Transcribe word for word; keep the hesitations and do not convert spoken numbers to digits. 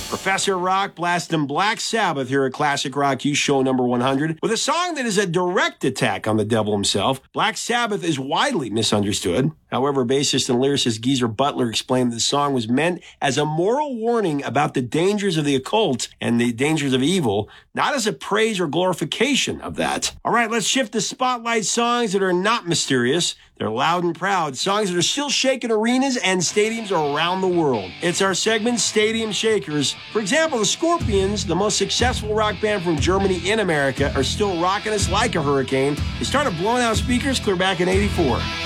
Professor Rock blasting Black Sabbath here at Classic Rock U Show number one hundred with a song that is a direct attack on the devil himself. Black Sabbath is widely misunderstood. However, bassist and lyricist Geezer Butler explained that the song was meant as a moral warning about the dangers of the occult and the dangers of evil, not as a praise or glorification of that. All right, let's shift to spotlight songs that are not mysterious. They're loud and proud, songs that are still shaking arenas and stadiums around the world. It's our segment, Stadium Shakers. For example, the Scorpions, the most successful rock band from Germany in America, are still rocking us like a hurricane. They started blowing out speakers clear back in eighty-four.